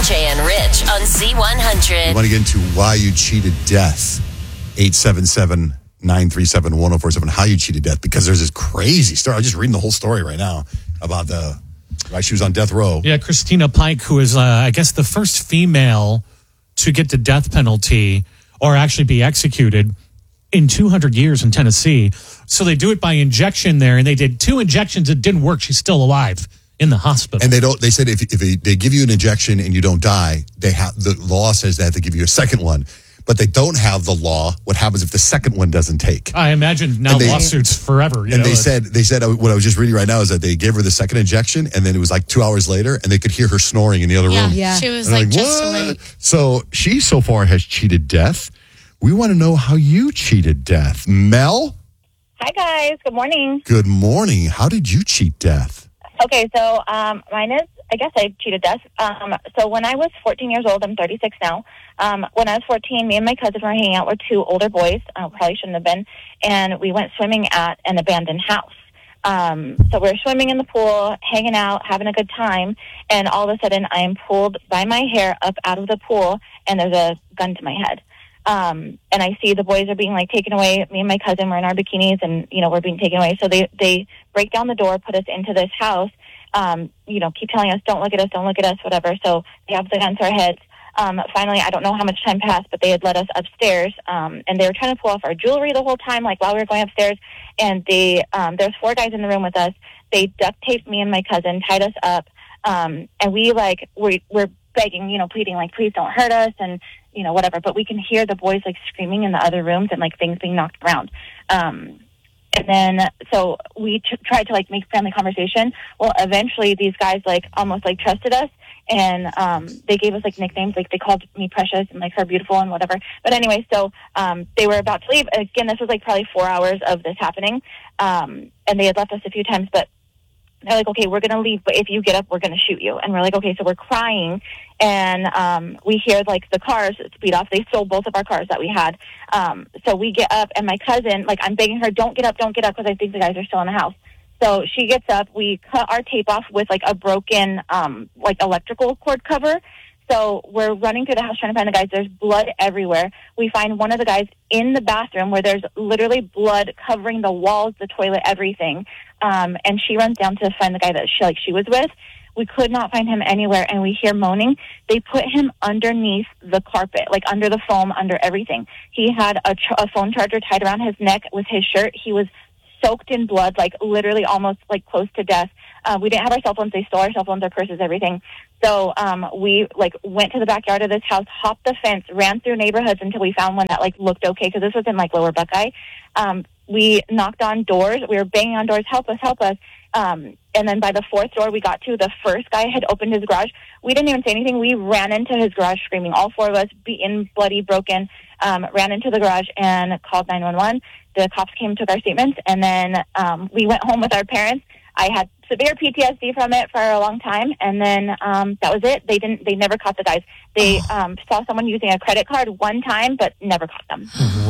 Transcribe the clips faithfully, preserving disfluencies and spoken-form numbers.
B J and Rich on Z one hundred. You want to get into why you cheated death? eight seven seven, nine three seven, one oh four seven. How you cheated death? Because there's this crazy story. I'm just reading the whole story right now about the, right? She was on death row. Yeah, Christina Pike, who is, uh, I guess, the first female to get the death penalty or actually be executed in two hundred years in Tennessee. So they do it by injection there, and they did two injections. It didn't work. She's still alive in the hospital. And they don't. They said if if they, they give you an injection and you don't die, they have the law says they have to give you a second one. But they don't have the law. What happens if the second one doesn't take? I imagine now they, lawsuits forever. You and know? they said they said what I was just reading right now is that they gave her the second injection, and then it was like two hours later, and they could hear her snoring in the other yeah, room. Yeah, she was and like, like just what? awake. So she so far has cheated death. We want to know how you cheated death, Mel. Hi, guys. Good morning. Good morning. How did you cheat death? Okay, so um, mine is, I guess I cheated death. Um, so when I was fourteen years old, I'm thirty-six now. Um, when I was fourteen, me and my cousin were hanging out with two older boys. Uh, probably shouldn't have been. And we went swimming at an abandoned house. Um, so we were swimming in the pool, hanging out, having a good time. And all of a sudden, I am pulled by my hair up out of the pool, and there's a gun to my head. Um, and I see the boys are being like taken away. Me and my cousin were in our bikinis, and you know we're being taken away. So they they break down the door, put us into this house. Um, you know, keep telling us, "Don't look at us, don't look at us," whatever. So they have the gun to our heads. Um, finally, I don't know how much time passed, but they had led us upstairs, um, and they were trying to pull off our jewelry the whole time, like while we were going upstairs. And they um, there's four guys in the room with us. They duct taped me and my cousin, tied us up, um, and we like we we're begging, you know, pleading, like, please don't hurt us, and you know, whatever, but we can hear the boys like screaming in the other rooms and like things being knocked around. Um, and then, so we t- tried to like make friendly conversation. Well, eventually these guys like almost like trusted us, and um, they gave us like nicknames, like they called me Precious and like Her Beautiful and whatever. But anyway, so um, they were about to leave. Again, this was like probably four hours of this happening. Um, and they had left us a few times, but they're like, okay, we're going to leave, but if you get up, we're going to shoot you. And we're like, okay, so we're crying, and um, we hear, like, the cars speed off. They stole both of our cars that we had. Um, so we get up, and my cousin, like, I'm begging her, don't get up, don't get up, because I think the guys are still in the house. So she gets up. We cut our tape off with, like, a broken, um, like, electrical cord cover. So we're running through the house trying to find the guys. There's blood everywhere. We find one of the guys in the bathroom where there's literally blood covering the walls, the toilet, everything. Um, and she runs down to find the guy that she, like, she was with. We could not find him anywhere, and we hear moaning. They put him underneath the carpet, like under the foam, under everything. He had a, ch- a phone charger tied around his neck with his shirt. He was soaked in blood, like literally almost like close to death. Uh, we didn't have our cell phones. They stole our cell phones, our purses, everything. So um, we like went to the backyard of this house, hopped the fence, ran through neighborhoods until we found one that like looked okay, because this was in like Lower Buckeye. Um, we knocked on doors. We were banging on doors, help us, help us. Um, and then by the fourth door we got to, the first guy had opened his garage. We didn't even say anything. We ran into his garage screaming, all four of us, beaten, bloody, broken, um, ran into the garage and called nine one one. The cops came, took our statements, and then um, we went home with our parents. I had severe P T S D from it for a long time, and then um, that was it. They didn't. They never caught the guys. They um, saw someone using a credit card one time, but never caught them.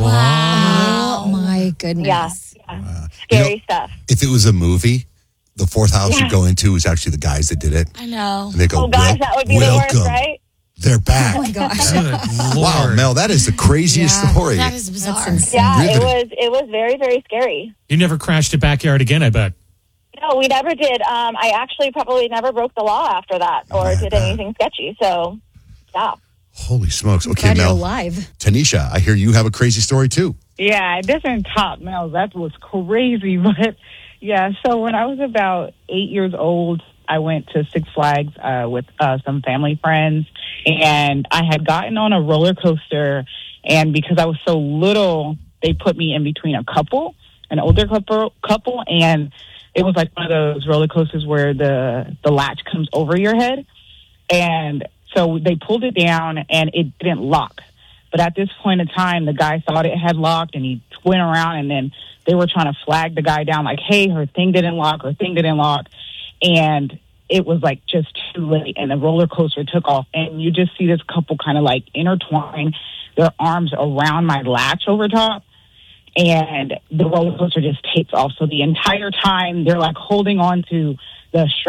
Wow! Oh my goodness! Yeah, yeah. Uh, Scary you know, stuff. If it was a movie, the fourth house Yeah. you go into is actually the guys that did it. I know. And they go, Oh gosh, "Wel- that would be welcome. the worst, right? They're back. Oh my gosh! Good Wow, Lord. Mel, that is the craziest Yeah, story. That is bizarre. That's insane. Yeah, it Riveting. was. It was very, very scary. You never crashed a backyard again, I bet. No, we never did. Um, I actually probably never broke the law after that, or Oh, did man. anything sketchy. So, yeah. Holy smokes. Okay, Glad you're Mel. alive. Tanisha, I hear you have a crazy story too. Yeah, it doesn't top Mel. That was crazy. But yeah, so when I was about eight years old, I went to Six Flags uh, with uh, some family friends, and I had gotten on a roller coaster, and because I was so little, they put me in between a couple, an older couple, couple, and it was like one of those roller coasters where the the latch comes over your head, and so they pulled it down, and it didn't lock. But at this point in time, the guy thought it had locked, and he went around, and then they were trying to flag the guy down, like, hey, her thing didn't lock, her thing didn't lock. And it was, like, just too late, and the roller coaster took off. And you just see this couple kind of, like, intertwine their arms around my latch over top, and the roller coaster just takes off. So the entire time, they're, like, holding on to the strap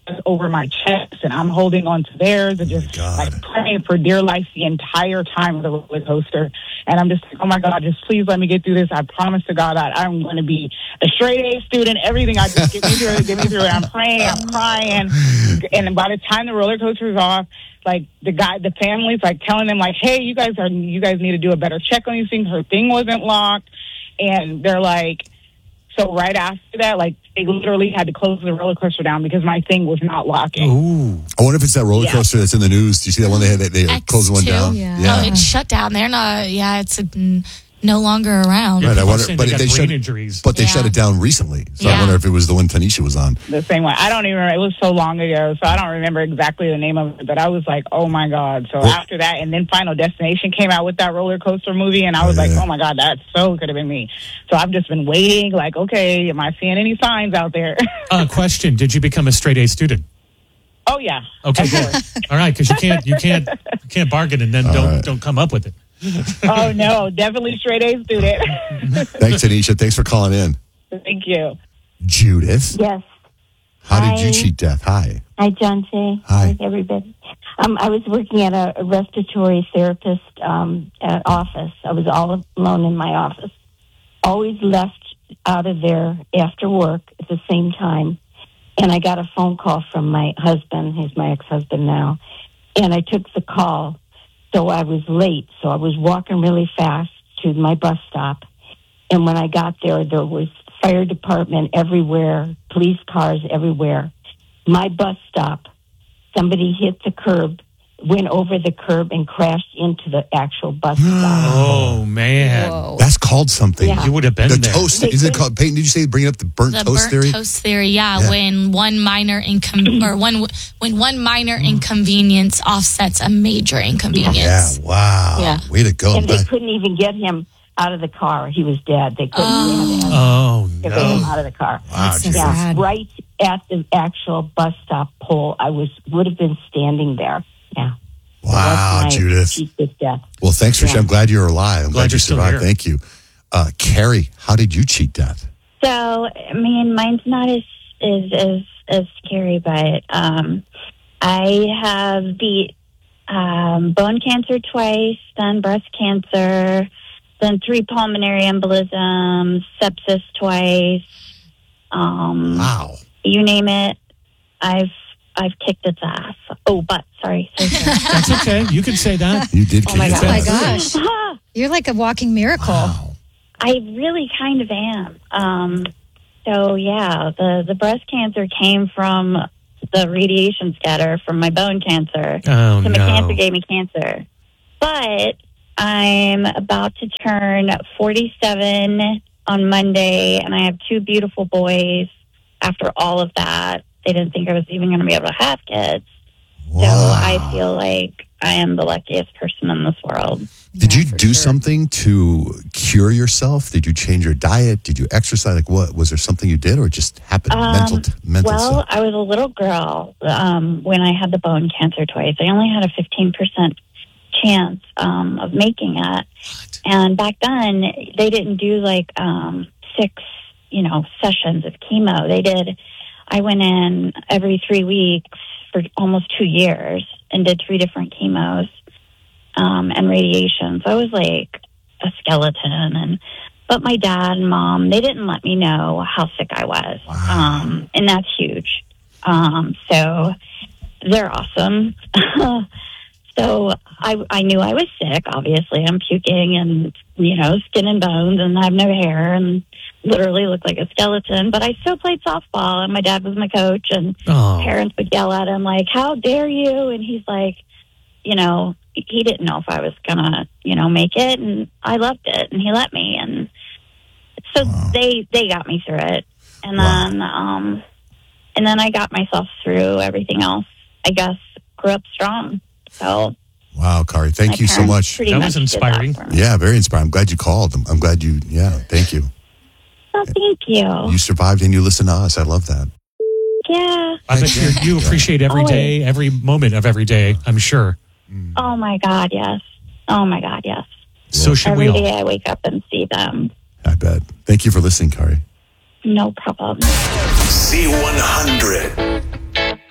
over my chest, and I'm holding on to theirs and just God. like praying for dear life the entire time of the roller coaster. And I'm just like, oh my God, just please let me get through this. I promise to God that I'm going to be a straight A student. Everything I just get me through it, get me through it. I'm praying, I'm crying. And by the time the roller coaster is off, like the guy, the family's like telling them like, hey, you guys are, you guys need to do a better check on these things. Her thing wasn't locked. And they're like, so right after that, like they literally had to close the roller coaster down because my thing was not locking. Ooh. I wonder if it's that roller Yeah. coaster that's in the news. Do you see that one they had? They, they X closed one two. down. Yeah. Oh, it's shut down. They're not. Yeah, it's mm, no longer around. Right, I People wonder, saying but they got they brain shut, injuries. but they Yeah. shut it down recently. So I Yeah. wonder if it was the one Tanisha was on. The same one. I don't even remember. It was so long ago, so I don't remember exactly the name of it, but I was like, oh my God. So Well- after that, and then Final Destination came out with that roller coaster movie, and I was Oh, like, yeah. oh my God, that so could have been me. So I've just been waiting, like, okay, am I seeing any signs out there? Uh, question: did you become a straight A student? Oh, yeah. Okay, Of good. course. All right, because you can't, you can't, you can't bargain and then don't, right. don't come up with it. Oh, no, definitely straight A student. Thanks, Tanisha. Thanks for calling in. Thank you. Judith, Yes. how did you Hi. cheat death? Hi. Hi, John T. Hi. everybody. Um, I was working at a, a respiratory therapist um, uh, office. I was all alone in my office. Always left out of there after work at the same time. And I got a phone call from my husband. He's my ex-husband now. And I took the call. So I was late. So I was walking really fast to my bus stop. And when I got there, there was fire department everywhere, police cars everywhere. My bus stop, somebody hit the curb, went over the curb and crashed into the actual bus stop. Oh man, Whoa. That's called something. Yeah. you would have been The there. toast. Is it called, Peyton, did you say bring up the burnt The toast burnt theory? toast theory, yeah, Yeah. when one minor incom or one when one minor inconvenience offsets a major Yeah, inconvenience. wow. Yeah. Way to go. And they couldn't even get him out of the car. He was dead. They couldn't Oh. get, Oh get him no! out of the car. Wow, so Judith. Yeah, sad. right at the actual bus stop pole. I was would have been standing there. Yeah. Wow, That's my Judith. cheat to death. Well, thanks for Yeah. sharing. I'm glad you're alive. I'm glad, Glad you you're still survived. here. Thank you. Uh, Carrie, how did you cheat death? So, I mean, mine's not as as as, as scary, but um, I have beat um, bone cancer twice, done breast cancer, done three pulmonary embolisms, sepsis twice. Um, Wow. You name it, I've I've kicked its ass. Oh, but sorry. sorry, sorry. That's okay. You can say that. You did Oh kick my its Oh my ass. gosh. You're like a walking miracle. Wow. I really kind of am. Um, so yeah, the the breast cancer came from the radiation scatter from my bone cancer. Oh so my no! cancer gave me cancer. But I'm about to turn forty-seven on Monday, and I have two beautiful boys. After all of that, they didn't think I was even going to be able to have kids. So I feel like I am the luckiest person in this world. Did Yeah, you for do sure. something to cure yourself? Did you change your diet? Did you exercise? Like, what was there something you did, or it just happened? Um, mental, mental well, stuff. I was a little girl um, when I had the bone cancer twice. I only had a fifteen percent chance um, of making it. And back then, they didn't do like um, six, you know, sessions of chemo. They did, I went in every three weeks for almost two years and did three different chemos um, and radiation. So I was like a skeleton. And but my dad and mom, they didn't let me know how sick I was. Wow. Um, and that's huge. Um, so they're awesome. So I, I knew I was sick. Obviously, I'm puking and, you know, skin and bones, and I have no hair and literally look like a skeleton. But I still played softball, and my dad was my coach, and Oh, parents would yell at him like, "How dare you?" And he's like, you know, he didn't know if I was gonna, you know, make it, and I loved it, and he let me, and so Wow. they they got me through it, and Wow. then um, and then I got myself through everything else. I guess grew up strong. So Wow, Kari, thank my you so parents much. pretty That much was did inspiring. for me. Yeah, very inspiring. I'm glad you called. I'm, I'm glad you, yeah, thank you. Oh, thank you. You survived and you listen to us. I love that. Yeah. I bet you you appreciate every Always. day, every moment of every day. I'm sure. Oh my God, yes. Oh my God, yes. So should Every we all. day I wake up and see them. I bet. Thank you for listening, Kari. No problem. C one hundred.